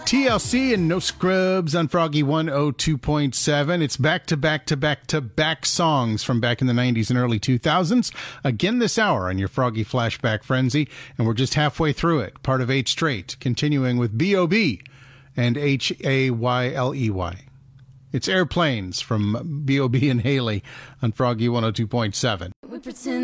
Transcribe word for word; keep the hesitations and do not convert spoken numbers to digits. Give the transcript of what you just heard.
T L C and No Scrubs on Froggy one oh two point seven. It's back to back to back to back songs from back in the nineties and early two thousands. Again this hour on your Froggy Flashback Frenzy. And we're just halfway through it. Part of Eight Straight. Continuing with B O B and H A Y L E Y. It's Airplanes from B O B and Haley on Froggy one oh two point seven. We pretend